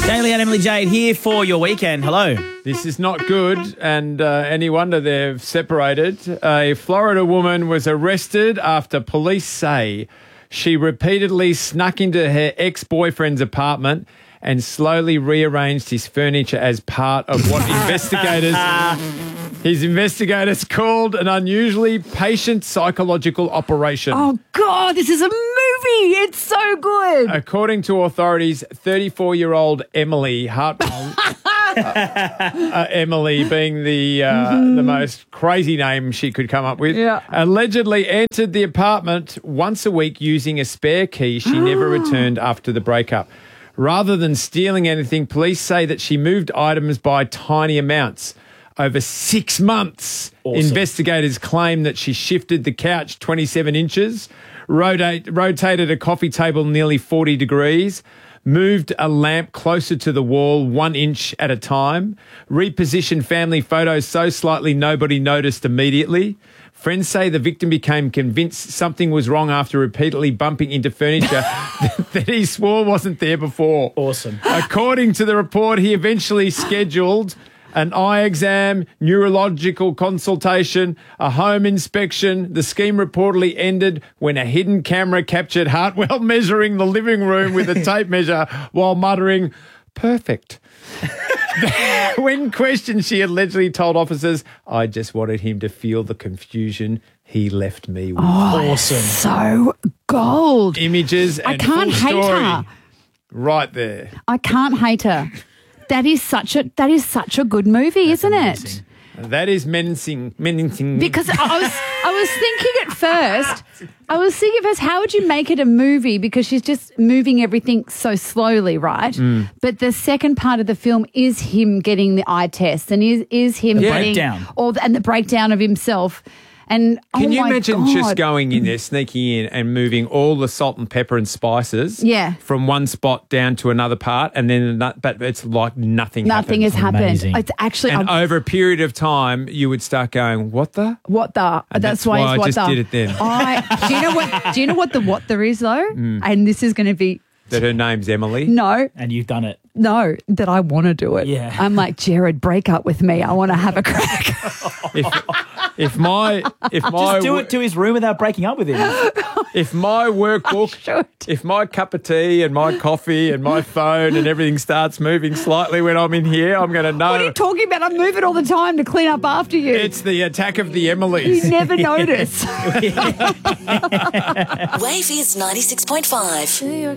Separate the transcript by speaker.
Speaker 1: Daily and Emily Jade here for your weekend. Hello.
Speaker 2: This is not good, and any wonder they've separated. A Florida woman was arrested after police say she repeatedly snuck into her ex-boyfriend's apartment and slowly rearranged his furniture as part of what investigators called an unusually patient psychological operation.
Speaker 3: Oh, God, this is a movie. It's so good.
Speaker 2: According to authorities, 34-year-old Emily Hartwell, Emily being the most crazy name she could come up with, allegedly entered the apartment once a week using a spare key she never returned after the breakup. Rather than stealing anything, police say that she moved items by tiny amounts. Over 6 months, investigators claim that she shifted the couch 27 inches, rotated a coffee table nearly 40 degrees, moved a lamp closer to the wall 1 inch at a time, repositioned family photos so slightly nobody noticed immediately. Friends say the victim became convinced something was wrong after repeatedly bumping into furniture that he swore wasn't there before.
Speaker 1: Awesome.
Speaker 2: According to the report, he eventually scheduled an eye exam, neurological consultation, a home inspection. The scheme reportedly ended when a hidden camera captured Hartwell measuring the living room with a tape measure while muttering, "Perfect." When questioned, she allegedly told officers, "I just wanted him to feel the confusion he left me with."
Speaker 1: Awesome.
Speaker 3: So gold.
Speaker 2: Images and
Speaker 3: I can't
Speaker 2: full
Speaker 3: hate
Speaker 2: story
Speaker 3: her.
Speaker 2: right there.
Speaker 3: I can't hate her. That is such a good movie, isn't it?
Speaker 2: That is menacing.
Speaker 3: Because I was thinking at first, how would you make it a movie? Because she's just moving everything so slowly, right? But the second part of the film is him getting the eye test and is him getting
Speaker 1: breakdown.
Speaker 3: and the breakdown of himself. And
Speaker 2: Can you imagine
Speaker 3: God.
Speaker 2: just going in there, sneaking in and moving all the salt and pepper and spices from one spot down to another part, and then but it's like nothing
Speaker 3: has happened.
Speaker 1: Amazing.
Speaker 3: It's actually
Speaker 2: And over a period of time, you would start going, "What the?"
Speaker 3: And
Speaker 2: that's why I
Speaker 3: it's
Speaker 2: just did it then.
Speaker 3: Do you know what there is though? And this is going to be
Speaker 2: That her name's Emily.
Speaker 3: no.
Speaker 1: And you've done it.
Speaker 3: No, that I want to do it.
Speaker 1: Yeah.
Speaker 3: I'm like, Jared, break up with me. I want to have a crack.
Speaker 2: If my
Speaker 1: Just do it to his room without breaking up with him.
Speaker 2: if my workbook, if my cup of tea and my coffee and my phone and everything starts moving slightly when I'm in here, I'm going to know.
Speaker 3: What are you talking about? I move it all the time to clean up after you.
Speaker 2: It's the attack of the Emilys.
Speaker 3: You never notice.
Speaker 4: Wave is 96.5.